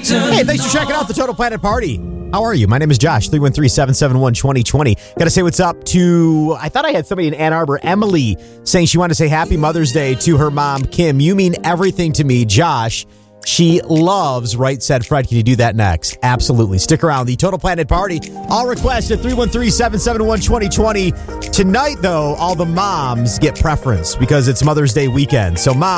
Hey, thanks for checking out the Total Planet Party. How are you? My name is Josh, 313-771-2020. Got to say what's up to, I thought I had somebody in Ann Arbor, Emily, saying she wanted to say Happy Mother's Day to her mom, Kim. You mean everything to me, Josh. She loves Right Said Fred. Can you do that next? Absolutely. Stick around. The Total Planet Party. All requests at 313-771-2020. Tonight, though, all the moms get preference because it's Mother's Day weekend. So, mom,